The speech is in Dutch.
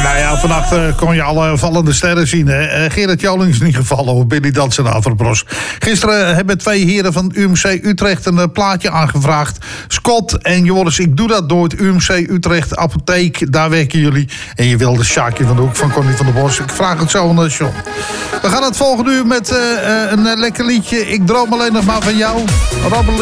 Nou ja, vannacht kon je alle vallende sterren zien. Hè? Gerard Joling is niet gevallen op Billy Dans en Avrobros. Gisteren hebben 2 heren van UMC Utrecht een plaatje aangevraagd. Scott en Joris, ik doe dat door het UMC Utrecht apotheek. Daar werken jullie. En je wilde Sjaakje van de Hoek van Connie van der Bos. Ik vraag het zo aan de John. We gaan het volgende uur met een lekker liedje. Ik droom alleen nog maar van jou.